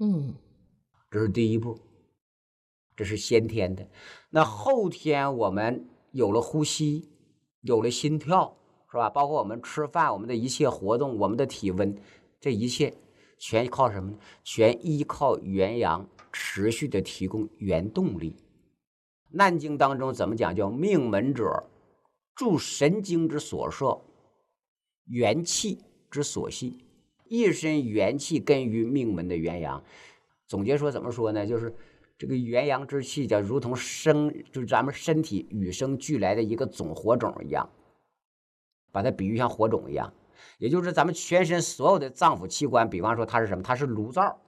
这是第一步，这是先天的。那后天我们有了呼吸，有了心跳，是吧？包括我们吃饭，我们的一切活动，我们的体温，这一切全靠什么呢？全依靠元阳持续的提供原动力。难经当中怎么讲？叫命门者，助神经之所摄，元气之所系。一身元气根于命门的元阳。总结说怎么说呢？就是这个元阳之气叫如同就是咱们身体与生俱来的一个总火种一样，把它比喻像火种一样。也就是咱们全身所有的脏腑器官，比方说它是什么？它是炉灶，